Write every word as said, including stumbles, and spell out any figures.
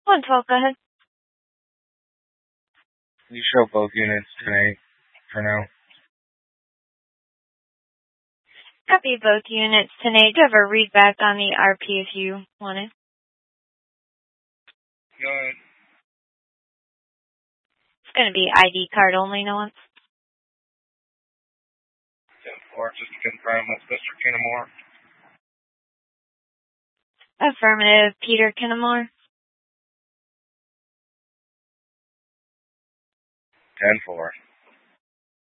one twelve, go ahead. You show both units tonight for now. Copy both units tonight. Do you have a read back on the R P if you want it? Go ahead. It's going to be I D card only, no one. ten four, just to confirm, that's Mister Kinnamore. Affirmative, Peter Kinnamore. ten four.